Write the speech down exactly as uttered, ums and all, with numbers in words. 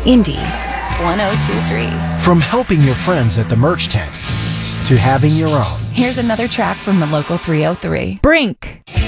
Indy one oh two three. From helping your friends at the merch tent to having your own. Here's another track from the local three oh three. Brink.